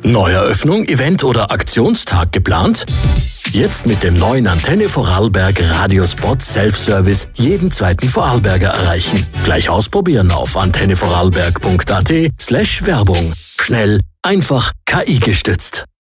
Neueröffnung, Event oder Aktionstag geplant? Jetzt mit dem neuen Antenne Vorarlberg Radiospot Self-Service jeden zweiten Vorarlberger erreichen. Gleich ausprobieren auf antennevorarlberg.at/Werbung. Schnell, einfach, KI gestützt.